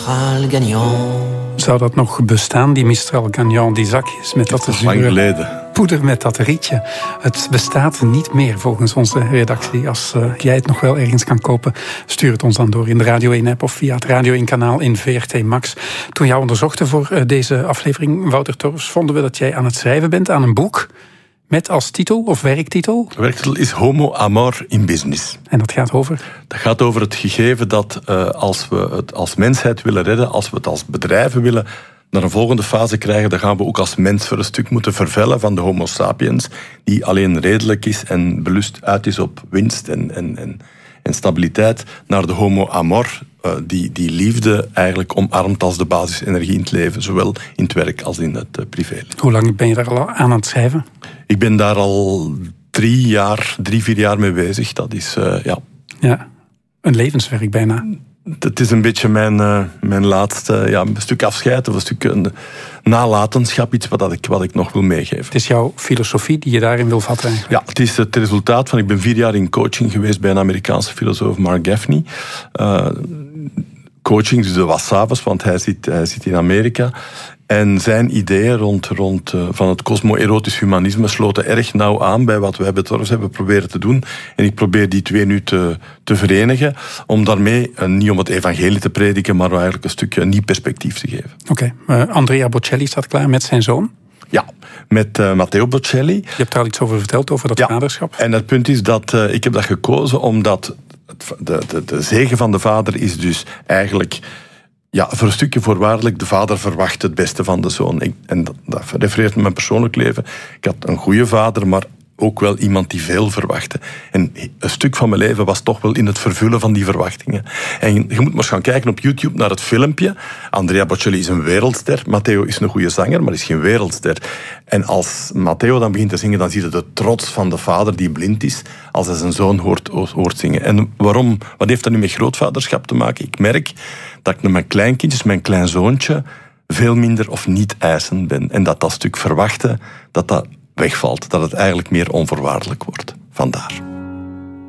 Mistral gagnant. Zou dat nog bestaan, die Mistral gagnant, die zakjes met dat lang geleden. Poeder met dat rietje? Het bestaat niet meer volgens onze redactie. Als jij het nog wel ergens kan kopen, stuur het ons dan door in de Radio 1-app of via het Radio 1-kanaal in VRT Max. Toen jou onderzochten voor deze aflevering, Wouter Torfs, vonden we dat jij aan het schrijven bent aan een boek met als titel of werktitel? De werktitel is Homo Amor in Business. En dat gaat over? Dat gaat over het gegeven dat als we het als mensheid willen redden, als we het als bedrijven willen naar een volgende fase krijgen, dan gaan we ook als mens voor een stuk moeten vervellen van de Homo sapiens, die alleen redelijk is en belust uit is op winst en stabiliteit, naar de Homo Amor, die liefde eigenlijk omarmt als de basisenergie in het leven, zowel in het werk als in het privéleven. Hoe lang ben je daar al aan het schrijven? Ik ben daar al 3-4 jaar mee bezig. Dat is, Ja, een levenswerk bijna. Het is een beetje mijn laatste een stuk afscheid of een stuk nalatenschap, iets wat ik nog wil meegeven. Het is jouw filosofie die je daarin wil vatten eigenlijk? Ja, het is het resultaat van... Ik ben 4 jaar in coaching geweest bij een Amerikaanse filosoof, Mark Gaffney. Coaching, dus dat was 's avonds, want hij zit in Amerika. En zijn ideeën rond van het cosmo-erotisch humanisme sloten erg nauw aan bij wat wij bij Torfs hebben proberen te doen. En ik probeer die twee nu te verenigen, om daarmee, niet om het evangelie te prediken, maar eigenlijk een stukje een nieuw perspectief te geven. Oké. Andrea Bocelli staat klaar met zijn zoon? Ja, met Matteo Bocelli. Je hebt er al iets over verteld, over dat vaderschap. En het punt is dat ik heb dat gekozen omdat de zegen van de vader is dus eigenlijk... Ja, voor een stukje voorwaardelijk, de vader verwacht het beste van de zoon. En dat refereert naar mijn persoonlijk leven. Ik had een goede vader, maar ook wel iemand die veel verwachtte. En een stuk van mijn leven was toch wel in het vervullen van die verwachtingen. En je moet maar eens gaan kijken op YouTube naar het filmpje. Andrea Bocelli is een wereldster. Matteo is een goede zanger, maar is geen wereldster. En als Matteo dan begint te zingen, dan zie je de trots van de vader die blind is, als hij zijn zoon hoort zingen. En waarom? Wat heeft dat nu met grootvaderschap te maken? Ik merk dat ik naar mijn kleinkindjes, mijn kleinzoontje, veel minder of niet eisend ben. En dat stuk verwachten, dat wegvalt. Dat het eigenlijk meer onvoorwaardelijk wordt. Vandaar.